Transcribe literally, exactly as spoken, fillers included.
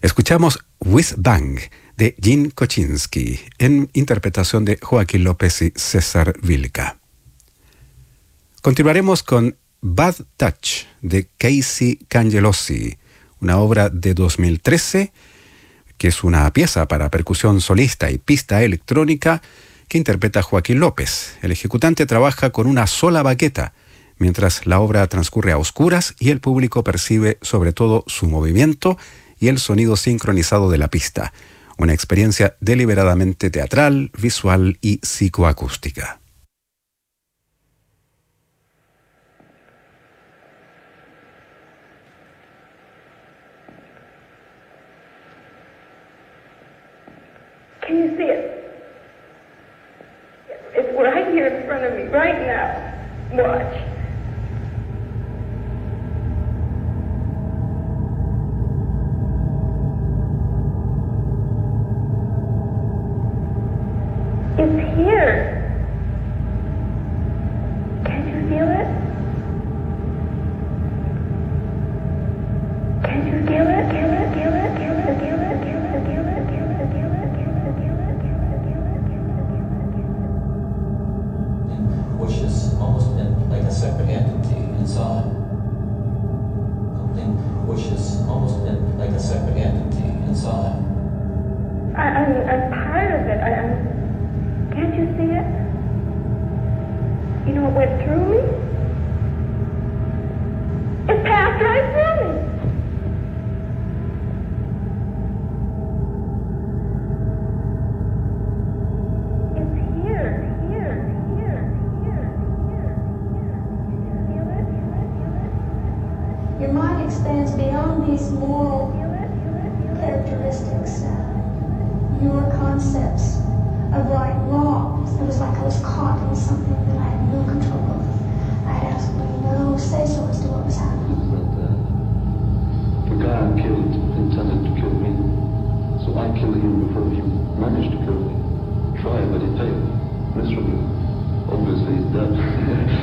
Escuchamos Whiz Bang de Gene Kochinski en interpretación de Joaquín López y César Vilca. Continuaremos con Bad Touch de Casey Cangellosi, una obra de dos mil trece que es una pieza para percusión solista y pista electrónica que interpreta Joaquín López. El ejecutante trabaja con una sola baqueta, mientras la obra transcurre a oscuras y el público percibe sobre todo su movimiento y el sonido sincronizado de la pista. Una experiencia deliberadamente teatral, visual y psicoacústica. Can you see it? It's right here in front of me, right now. Watch. It's here. Can you feel it? Can you feel it? Feel it? Feel it? Feel it? Feel it? Feel it? Feel it? Feel it? Feel it? Which is almost like a separate entity inside. Something which is almost like a separate entity inside. I, I'm, I'm part of it. I, I'm. Can't you see it? You know, it went through me. It passed right through me. Your mind expands beyond these moral characteristics, uh, your concepts of right and wrong. It was like I was caught in something that I had no control over. I had absolutely no say-so as to what was happening. But uh, the guy I killed intended to kill me, so I killed him before he managed to kill me. Tried, but he failed miserably. Obviously, he's dead.